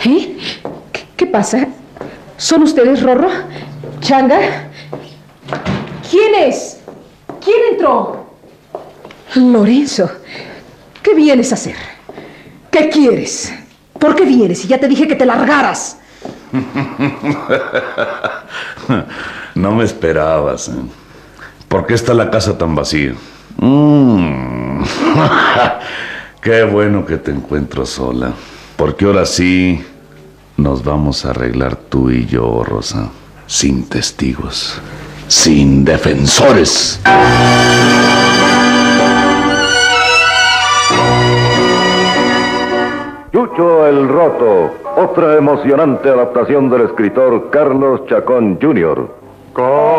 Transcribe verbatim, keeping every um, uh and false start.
¿Eh? ¿Qué, qué pasa? ¿Son ustedes, Rorro? ¿Changa? ¿Quién es? ¿Quién entró? Lorenzo, ¿qué vienes a hacer? ¿Qué quieres? ¿Por qué vienes? Y ya te dije que te largaras. No me esperabas, ¿eh? ¿Por qué está la casa tan vacía? Mm. Qué bueno que te encuentro sola, porque ahora sí nos vamos a arreglar tú y yo, Rosa, sin testigos, sin defensores. Chucho el Roto, otra emocionante adaptación del escritor Carlos Chacón junior